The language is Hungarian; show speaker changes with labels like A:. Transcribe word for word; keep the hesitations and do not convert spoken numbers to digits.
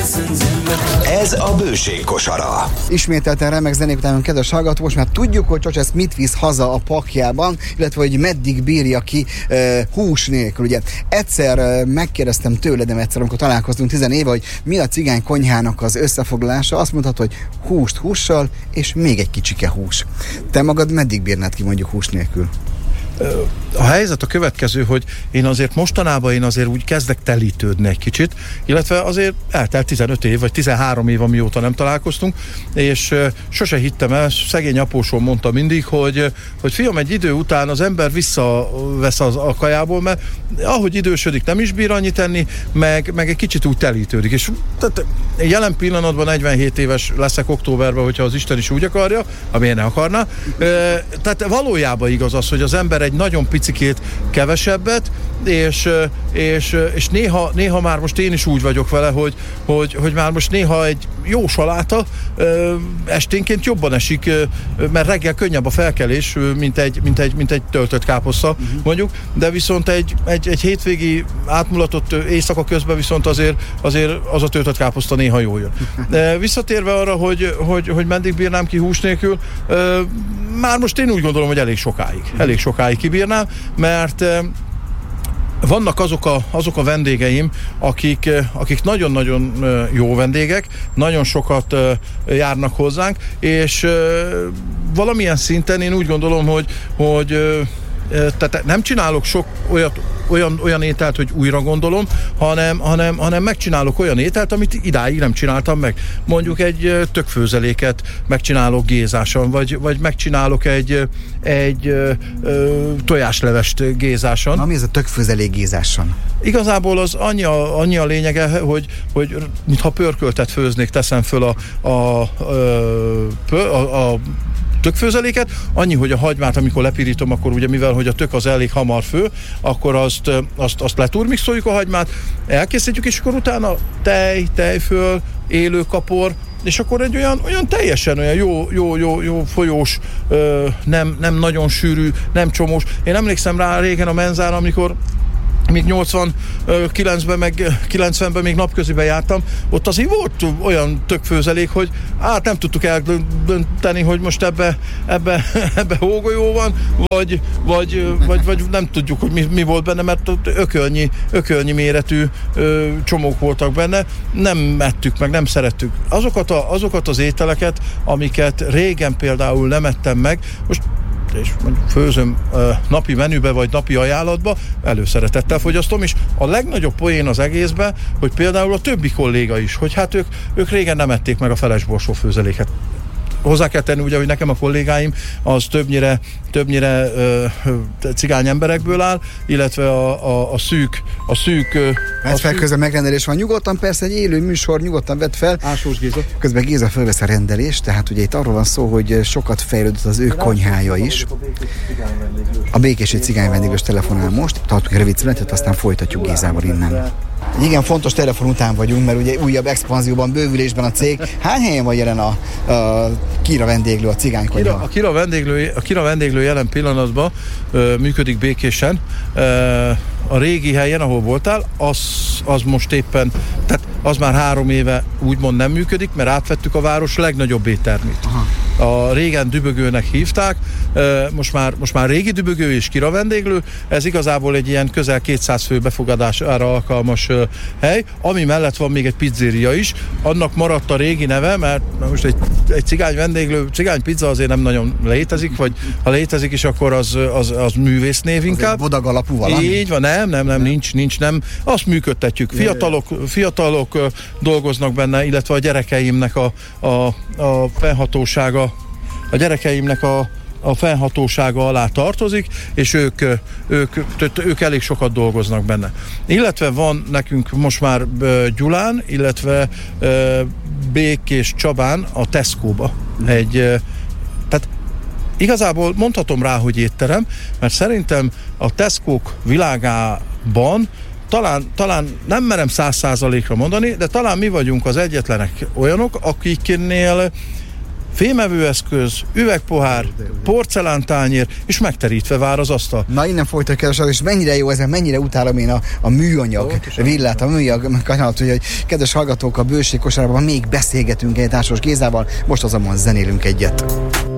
A: Ez a Bőség kosara.
B: Ismételten remek zenék után, kedves hallgató, most már tudjuk, hogy Csocsesz mit visz haza a pakjában, illetve hogy meddig bírja ki uh, hús nélkül. Ugye egyszer uh, megkérdeztem tőled, egyszer, amikor találkoztunk tizen éve, hogy mi a cigány konyhának az összefoglalása, azt mondhatod, hogy húst hússal, és még egy kicsike hús. Te magad meddig bírnád ki mondjuk hús nélkül?
C: A helyzet a következő, hogy én azért mostanában én azért úgy kezdek telítődni egy kicsit, illetve azért eltelt tizenöt év, vagy tizenhárom év, amióta nem találkoztunk, és sose hittem el, szegény apósom mondta mindig, hogy, hogy fiam, egy idő után az ember visszavesz az a kajából, mert ahogy idősödik, nem is bír annyit enni, meg, meg egy kicsit úgy telítődik. És tehát jelen pillanatban negyvenhét éves leszek októberben, hogyha az Isten is úgy akarja, amilyen ne akarná. Tehát valójában igaz az, hogy az ember egy nagyon picikét kevesebbet, és, és, és néha, néha már most én is úgy vagyok vele, hogy, hogy, hogy már most néha egy jó saláta esténként jobban esik, mert reggel könnyebb a felkelés, mint egy, mint egy, mint egy töltött káposzta, uh-huh. mondjuk, de viszont egy, egy, egy hétvégi átmulatott éjszaka közben viszont azért, azért az a töltött káposzta néha jól jön. De visszatérve arra, hogy, hogy, hogy meddig bírnám ki hús nélkül, már most én úgy gondolom, hogy elég sokáig. Elég sokáig kibírnám, mert vannak azok a, azok a vendégeim, akik, akik nagyon-nagyon jó vendégek, nagyon sokat járnak hozzánk, és valamilyen szinten én úgy gondolom, hogy, hogy tehát nem csinálok sok olyat, olyan, olyan ételt, hogy újra gondolom, hanem, hanem, hanem megcsinálok olyan ételt, amit idáig nem csináltam meg. Mondjuk egy tökfőzeléket megcsinálok gézáson, vagy, vagy megcsinálok egy, egy ö, ö, tojáslevest gézáson.
B: Na, mi ez a tökfőzelék gézáson?
C: Igazából az annyi a, annyi a lényege, hogy, hogy mintha pörköltet főznék, teszem föl a, a, a, a, a tökfőzeléket, annyi, hogy a hagymát, amikor lepirítom, akkor ugye mivel, hogy a tök az elég hamar fő, akkor azt, azt, azt leturmixoljuk a hagymát, elkészítjük, és akkor utána tej, tejföl, élőkapor, és akkor egy olyan, olyan teljesen olyan jó, jó, jó, jó folyós, nem, nem nagyon sűrű, nem csomós. Én emlékszem rá régen a menzára, amikor még nyolcvankilencben, meg kilencvenben még napköziben jártam, ott azért volt olyan tökfőzelék, hogy hát nem tudtuk eldönteni, hogy most ebbe, ebbe, ebbe hógolyó van, vagy, vagy, vagy, vagy nem tudjuk, hogy mi, mi volt benne, mert ökölnyi, ökölnyi méretű ö, csomók voltak benne, nem ettük meg, nem szerettük. Azokat, a, azokat az ételeket, amiket régen például nem ettem meg, most és mondjuk főzöm uh, napi menübe, vagy napi ajánlatba, előszeretettel fogyasztom, és a legnagyobb poén az egészben, hogy például a többi kolléga is, hogy hát ők, ők régen nem ették meg a felesborsó főzeléket. Hozzá kell tenni ugye, hogy nekem a kollégáim az többnyire, többnyire uh, cigány emberekből áll, illetve a, a, a szűk a szűk...
B: Ez fel közben megrendelés van. Nyugodtan, persze egy élő műsor, nyugodtan vedd fel.
C: Ásós Géza.
B: Közben Géza fölvesz a rendelést, tehát ugye itt arról van szó, hogy sokat fejlődött az ő konyhája is. A békési cigány vendéglős telefonál most, tartunk egy rövid szünetet, aztán folytatjuk Gézával innen. Igen, fontos telefon után vagyunk, mert ugye újabb expanzióban, bővülésben a cég. Hány helyen van jelen a, a Kira vendéglő, a cigánykonyha?
C: A Kira vendéglő, a Kira vendéglő jelen pillanatban ö, működik Békésen. Ö, a régi helyen, ahol voltál, az, az most éppen, tehát az már három éve úgymond nem működik, mert átvettük a város legnagyobb éttermét. Aha. A régen Dübögőnek hívták, most már, most már régi Dübögő és Kira vendéglő, ez igazából egy ilyen közel kétszáz fő befogadására alkalmas hely, ami mellett van még egy pizzéria is, annak maradt a régi neve, mert most egy, egy cigány vendéglő, cigány pizza azért nem nagyon létezik, vagy ha létezik is, akkor az, az, az művésznév inkább. Az
B: bodag alapú valami?
C: Így van, nem, nem, nem, nincs, nincs, nem. Azt működtetjük. Fiatalok, fiatalok dolgoznak benne, illetve a gyerekeimnek a, a, a fennhatósága a gyerekeimnek a, a fennhatósága alá tartozik, és ők, ők, ők elég sokat dolgoznak benne. Illetve van nekünk most már Gyulán, illetve Békés Csabán a Tesco-ba egy, tehát igazából mondhatom rá, hogy étterem, mert szerintem a Tesco-k világában Talán, talán nem merem száz százalékra mondani, de talán mi vagyunk az egyetlenek olyanok, akiknél fémevőeszköz, üvegpohár, porcelántányér, és megterítve vár az asztal.
B: Na innen folytatjuk, kedves, és mennyire jó ez, mennyire utálom én a, a műanyag Ó, villát, a műanyag kanalat, hogy kedves hallgatók, a bőség kosárában még beszélgetünk egy Társas Gézával, most azonban zenélünk egyet.